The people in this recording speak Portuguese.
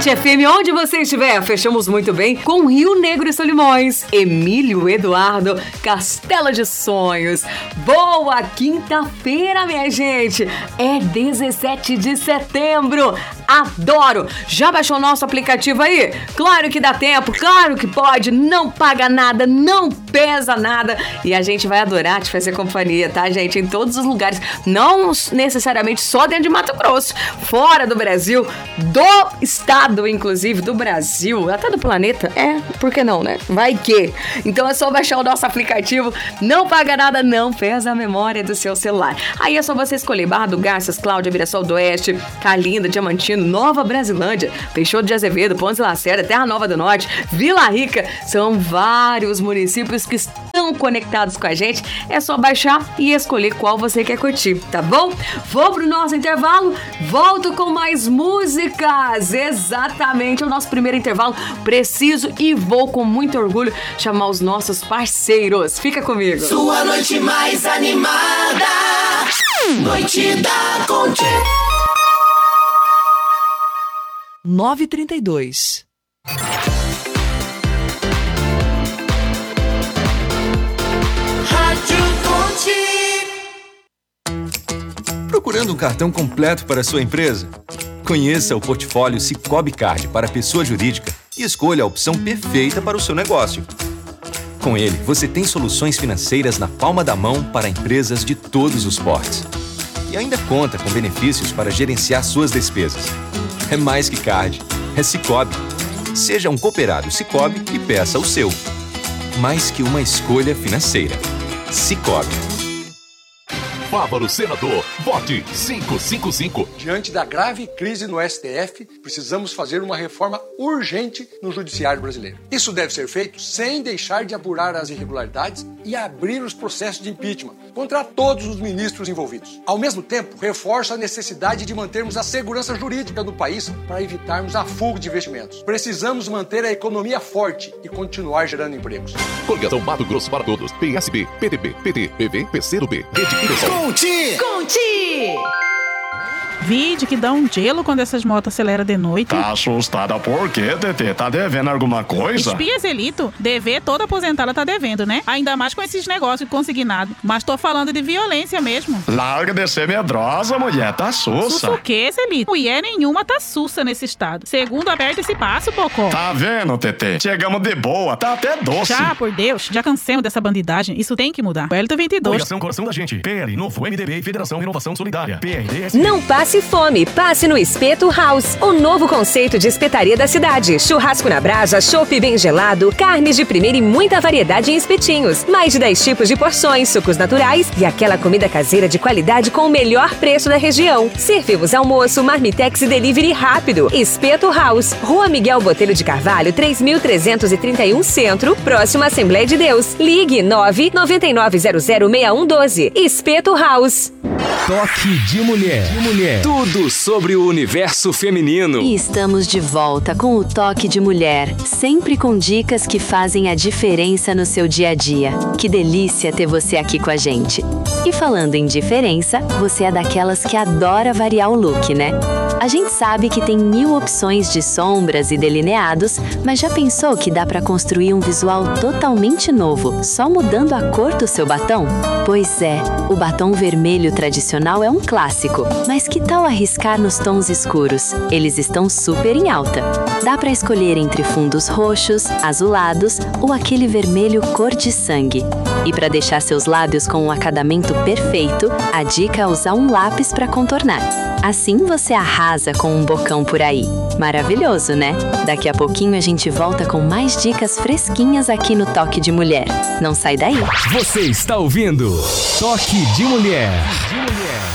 Mirante FM, onde você estiver. Fechamos muito bem com Rio Negro e Solimões. Emílio Eduardo, Castelo de Sonhos. Boa quinta-feira, minha gente. É 17 de setembro. Adoro. Já baixou o nosso aplicativo aí? Claro que dá tempo, claro que pode. Não paga nada, não pesa nada. E a gente vai adorar te fazer companhia, tá, gente? Em todos os lugares. Não necessariamente só dentro de Mato Grosso. Fora do Brasil, do estado, inclusive, do Brasil, até do planeta. Por que não, né? Vai que. Então é só baixar o nosso aplicativo. Não paga nada, não pesa a memória do seu celular. Aí é só você escolher Barra do Garças, Cláudia, Mirassol do Oeste, Carlinda, Diamantino, Nova Brasilândia, Peixoto de Azevedo, Pontes Lacerda, Terra Nova do Norte, Vila Rica. São vários municípios que estão conectados com a gente. É só baixar e escolher qual você quer curtir, tá bom? Vou pro nosso intervalo, volto com mais músicas. Exatamente, é o nosso primeiro intervalo. Preciso e vou com muito orgulho chamar os nossos parceiros. Fica comigo. Sua noite mais animada, Noite da Conte. 9h32. Rádio Conte. Procurando um cartão completo para sua empresa? Conheça o portfólio Sicoob Card para pessoa jurídica e escolha a opção perfeita para o seu negócio. Com ele, você tem soluções financeiras na palma da mão para empresas de todos os portes. E ainda conta com benefícios para gerenciar suas despesas. É mais que card, é Sicoob. Seja um cooperado Sicoob e peça o seu. Mais que uma escolha financeira. Sicoob. Fávaro Senador, vote 555. Diante da grave crise no STF, precisamos fazer uma reforma urgente no judiciário brasileiro. Isso deve ser feito sem deixar de apurar as irregularidades e abrir os processos de impeachment contra todos os ministros envolvidos. Ao mesmo tempo, reforça a necessidade de mantermos a segurança jurídica do país para evitarmos a fuga de investimentos. Precisamos manter a economia forte e continuar gerando empregos. Coligação Mato Grosso para Todos, PSB, PTB, PT, PV, PCdoB, Rede Universal. Conte! Vide que dá um gelo quando essas motos aceleram de noite. Tá assustada por quê, TT? Tá devendo alguma coisa? Espia Zelito, dever toda aposentada tá devendo, né? Ainda mais com esses negócios consignados. Mas tô falando de violência mesmo. Larga de ser medrosa, mulher, tá sussa. Sussa o quê, Zelito? Mulher nenhuma tá sussa nesse estado. Segundo, aperta esse passo, Pocó. Tá vendo, TT? Chegamos de boa, tá até doce. Já, por Deus, já cansemos dessa bandidagem. Isso tem que mudar. O Hélito 22. Coligação Coração da Gente, PL, Novo MDB e Federação Renovação Solidária, PRDS. Não passe fome, passe no Espeto House, o novo conceito de espetaria da cidade. Churrasco na brasa, chopp bem gelado, carnes de primeira e muita variedade em espetinhos. Mais de 10 tipos de porções, sucos naturais e aquela comida caseira de qualidade com o melhor preço da região. Servimos almoço, marmitex e delivery rápido. Espeto House, Rua Miguel Botelho de Carvalho, 3.331 Centro, próximo à Assembleia de Deus. Ligue 999006112. Espeto House. Toque de Mulher. Tudo sobre o universo feminino. E estamos de volta com o Toque de Mulher, sempre com dicas que fazem a diferença no seu dia a dia. Que delícia ter você aqui com a gente. E falando em diferença, você é daquelas que adora variar o look, né? A gente sabe que tem 1000 opções de sombras e delineados, mas já pensou que dá pra construir um visual totalmente novo, só mudando a cor do seu batom? Pois é, o batom vermelho tradicional é um clássico, mas que tal arriscar nos tons escuros? Eles estão super em alta. Dá pra escolher entre fundos roxos, azulados ou aquele vermelho cor de sangue. E para deixar seus lábios com um acabamento perfeito, a dica é usar um lápis para contornar. Assim você arrasa com um bocão por aí. Maravilhoso, né? Daqui a pouquinho a gente volta com mais dicas fresquinhas aqui no Toque de Mulher. Não sai daí. Você está ouvindo Toque de Mulher.